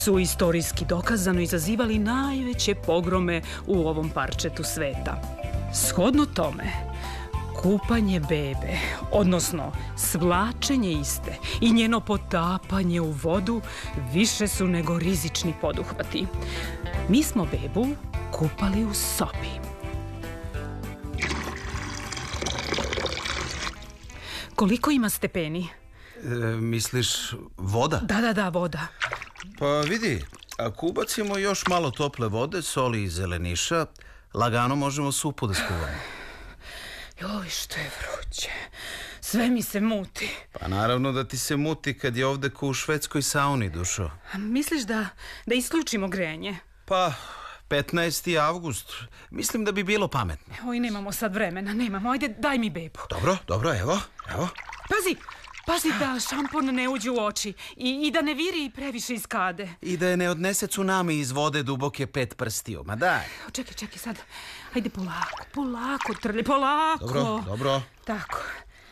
su istorijski dokazano izazivali najveće pogrome u ovom parčetu sveta. Shodno tome, kupanje bebe, odnosno svlačenje iste i njeno potapanje u vodu više su nego rizični poduhvati. Mi smo bebu kupali u sobi. Koliko ima stepeni? Misliš voda? Da, voda. Pa vidi, ako ubacimo još malo tople vode, soli i zeleniša, lagano možemo supu da skuvamo. Joj, što je vruće. Sve mi se muti. Pa naravno da ti se muti kad je ovde ko u švedskoj sauni, Dušo. A misliš da isključimo grejanje? Pa, 15. avgust. Mislim da bi bilo pametno. Oj, nemamo sad vremena, nemamo. Ajde, daj mi bebu. Dobro, evo. Pazi da šampon ne uđe u oči i da ne viri previše iz kade. I da je ne odnese tsunami iz vode duboke 5 prstiju. Ma daj. Čekaj sad. Ajde polako, trlje, polako. Dobro. Tako.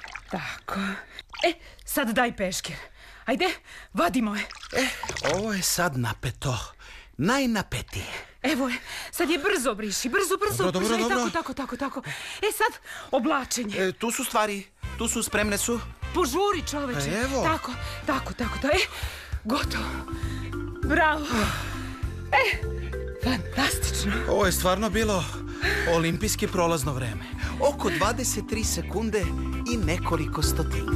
Sad daj peškir. Ajde, vadimo je. Ovo je sad napeto. Najnapetije. Evo je, sad je brzo briši, brzo. Dobro. Tako. Sad oblačenje. Tu su stvari, spremne su. Požuri, čoveče. Evo. Tako. Gotovo. Bravo. Fantastično. Ovo je stvarno bilo olimpijski prolazno vreme. Oko 23 sekunde i nekoliko stotina.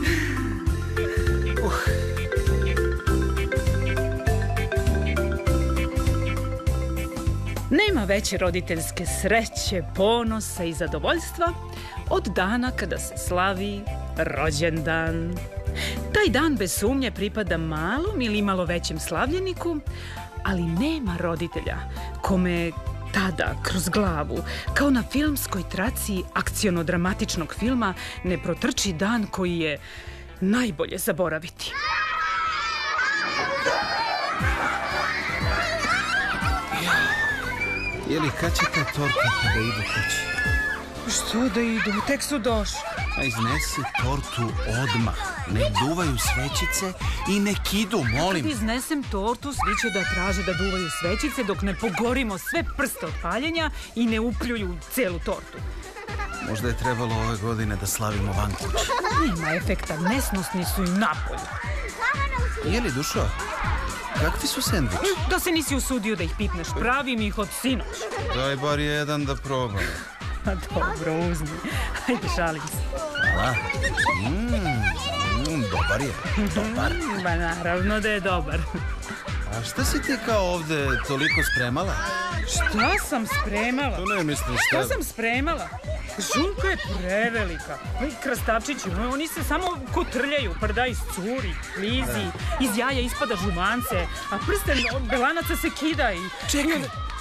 Nema veće roditeljske sreće, ponosa i zadovoljstva od dana kada se slavi rođendan. Taj dan bez sumnje pripada malom ili malo većem slavljeniku, ali nema roditelja kome tada kroz glavu, kao na filmskoj traci akciono-dramatičnog filma, ne protrči dan koji je najbolje zaboraviti. Jeli, kad će ta torta da idu kući? Što da idu? Tek su došli. A iznesi tortu odmah. Ne duvaju svećice i nek idu, molim. Kad iznesem tortu, svi će da traže da duvaju svećice dok ne pogorimo sve prste od paljenja i ne upljuju celu tortu. Možda je trebalo ove godine da slavimo van kuće. Nema efekta, nesnosni su i napolju. Jeli, Dušo? Kakvi su sendviči? Da se nisi usudio da ih pipneš, pravim ih od sinoć. Daj bar jedan da probam. Dobro, uzmi. Ajde, šalim se. Hvala. Dobar je. Dobar. Ba naravno da je dobar. A šta si ti kao ovde toliko spremala? Šta sam spremala? To ne mislim šta sam spremala? Žunka je prevelika. Krastavčići, oni se samo kotrljaju, prda iz curi, klizi, iz jaja ispada žumance, a prsten od belanaca se kida i... Čekaj!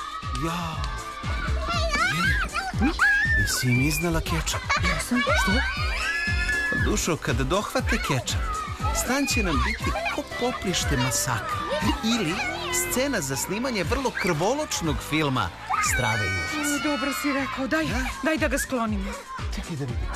Jesi im iznala kečap? Jesam, što? Dušo, kada dohvate kečap, stan će nam biti ko poplište masakra ili scena za snimanje vrlo krvoločnog filma Strava i užas. Dobro si rekao, daj da ga sklonimo. Čekaj da vidim.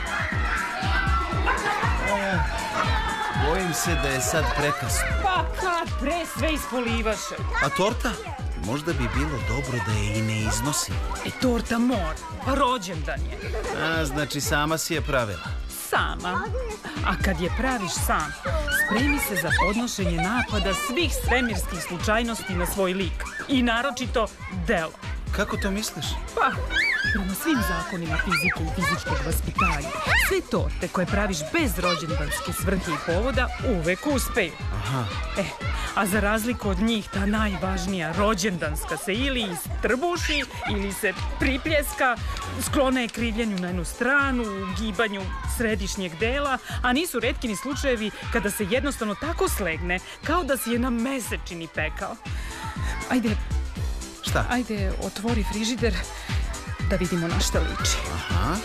Bojim se da je sad prekasno. Pa kad pre sve ispolivaše. A torta? Možda bi bilo dobro da je i ne iznosim. Torta mora, pa rođendan je. Znači sama si je pravila. Sama. A kad je praviš sam, spremi se za podnošenje napada svih svemirskih slučajnosti na svoj lik. I naročito delo. Kako to misliš? Pa, prema svim zakonima fizike i fizičkog vaspitanja, sve torte koje praviš bez rođendanske svrhe i povoda uvek uspeju. Aha. A za razliku od njih, ta najvažnija rođendanska se ili istrbuši, ili se pripljeska, sklona je krivljenju na jednu stranu, u gibanju središnjeg dela, a nisu retki ni slučajevi kada se jednostavno tako slegne, kao da si je na mesečini pekao. Ajde... Šta? Ajde, otvori frižider da vidimo na šta liči. Aha.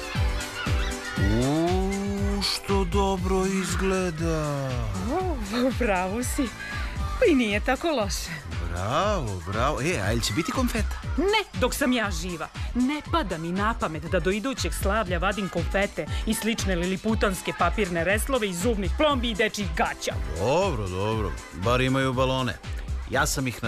Što dobro izgleda. Bravo si. Pa i nije tako loše. Bravo. A ili će biti konfeta? Ne, dok sam ja živa. Ne pada mi na pamet da do idućeg slavlja vadim konfete i slične liliputanske papirne reslove iz zubnih plombi i dečjih gaća. Dobro. Bar imaju balone. Ja sam ih